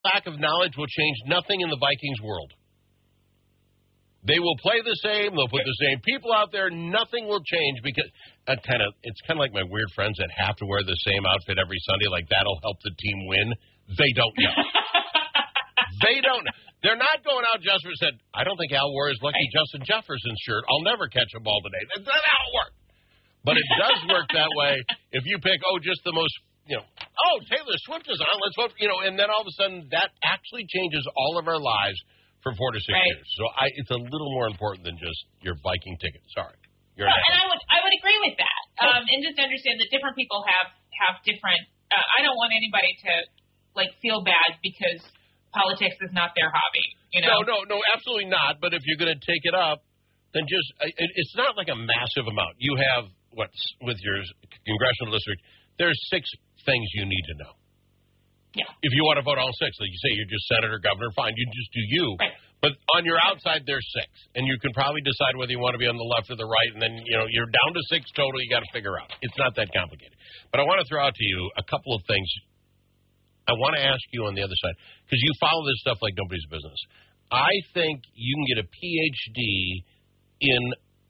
lack of knowledge will change nothing in the Vikings world. They will play the same. They'll put the same people out there. Nothing will change because it's kind of like my weird friends that have to wear the same outfit every Sunday. Like that'll help the team win. They don't know. They don't. They're not going out just for said. I don't think Al wore his lucky Justin Jefferson shirt. I'll never catch a ball today. That's not how it works. But it does work that way if you pick just the most Taylor Swift is on. Let's vote. And then all of a sudden that actually changes all of our lives. For 4 to 6 years. So it's a little more important than just your Viking ticket. Sorry. And I would agree with that. And just understand that different people have different I don't want anybody to feel bad because politics is not their hobby. No, absolutely not. But if you're going to take it up, then it's not like a massive amount. You have with your congressional district, there's 6 things you need to know. Yeah. If you want to vote all 6, like you say, you're just senator, governor, fine. You just do you. Right. But on your outside, there's 6. And you can probably decide whether you want to be on the left or the right. And then, you're down to 6 total. You got to figure out. It's not that complicated. But I want to throw out to you a couple of things. I want to ask you on the other side, because you follow this stuff like nobody's business. I think you can get a PhD in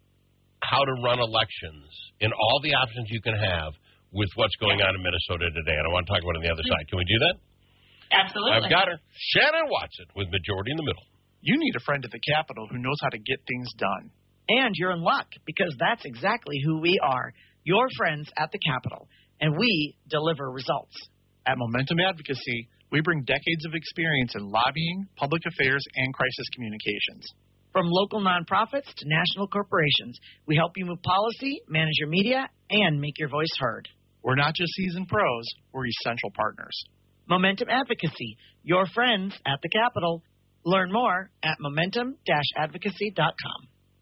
how to run elections, in all the options you can have, with what's going on in Minnesota today. And I want to talk about it on the other side. Can we do that? Absolutely. I've got her. Shannon Watson with Majority in the Middle. You need a friend at the Capitol who knows how to get things done. And you're in luck, because that's exactly who we are, your friends at the Capitol. And we deliver results. At Momentum Advocacy, we bring decades of experience in lobbying, public affairs, and crisis communications. From local nonprofits to national corporations, we help you move policy, manage your media, and make your voice heard. We're not just seasoned pros, we're essential partners. Momentum Advocacy, your friends at the Capitol. Learn more at momentum-advocacy.com.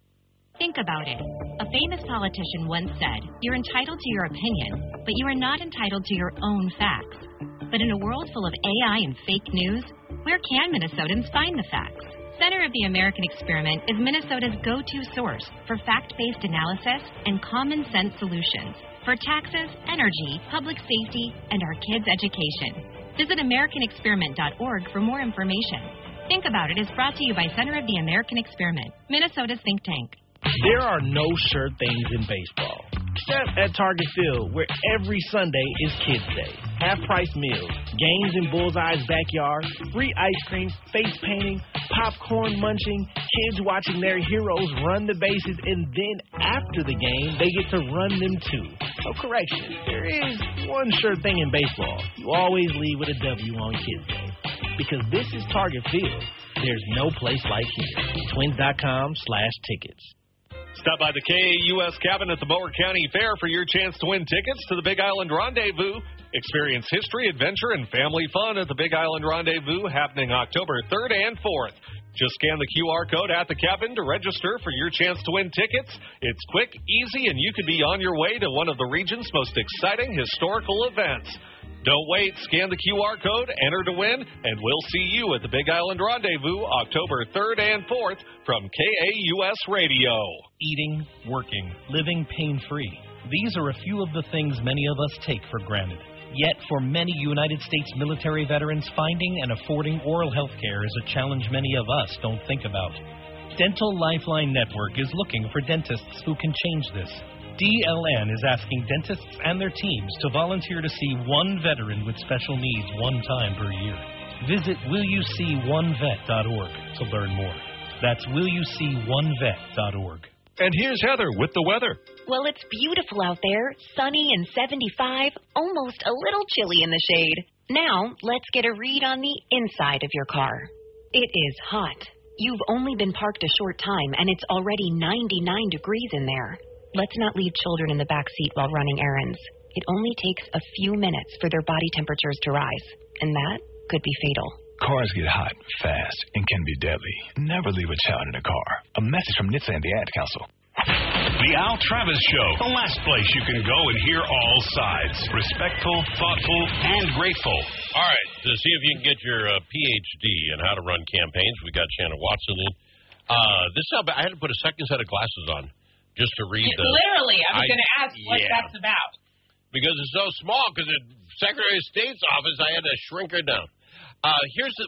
Think about it. A famous politician once said, "You're entitled to your opinion, but you are not entitled to your own facts." But in a world full of AI and fake news, where can Minnesotans find the facts? Center of the American Experiment is Minnesota's go-to source for fact-based analysis and common-sense solutions for taxes, energy, public safety, and our kids' education. Visit AmericanExperiment.org for more information. Think About It is brought to you by Center of the American Experiment, Minnesota's think tank. There are no sure things in baseball, except at Target Field, where every Sunday is Kids Day. Half-price meals, games in Bullseye's backyard, free ice cream, face painting, popcorn munching, kids watching their heroes run the bases, and then after the game, they get to run them too. So correction, there is one sure thing in baseball. You always leave with a W on Kids Day. Because this is Target Field. There's no place like here. Twins.com/tickets. Stop by the KAUS cabin at the Mower County Fair for your chance to win tickets to the Big Island Rendezvous. Experience history, adventure, and family fun at the Big Island Rendezvous happening October 3rd and 4th. Just scan the QR code at the cabin to register for your chance to win tickets. It's quick, easy, and you could be on your way to one of the region's most exciting historical events. Don't wait. Scan the QR code, enter to win, and we'll see you at the Big Island Rendezvous October 3rd and 4th from KAUS Radio. Eating, working, living pain-free. These are a few of the things many of us take for granted. Yet, for many United States military veterans, finding and affording oral health care is a challenge many of us don't think about. Dental Lifeline Network is looking for dentists who can change this. DLN is asking dentists and their teams to volunteer to see one veteran with special needs one time per year. Visit willyouseeonevet.org to learn more. That's willyouseeonevet.org. And here's Heather with the weather. Well, it's beautiful out there, sunny and 75, almost a little chilly in the shade. Now, let's get a read on the inside of your car. It is hot. You've only been parked a short time, and it's already 99 degrees in there. Let's not leave children in the back seat while running errands. It only takes a few minutes for their body temperatures to rise, and that could be fatal. Cars get hot, fast, and can be deadly. Never leave a child in a car. A message from NHTSA and the Ad Council. The Al Travis Show, the last place you can go and hear all sides. Respectful, thoughtful, and grateful. All right, to see if you can get your PhD in how to run campaigns, we got Shannon Watson in. This is how I had to put a second set of glasses on just to read the... Literally, I was going to ask what that's about. Because it's so small, because the Secretary of State's office, I had to shrink her down. Here's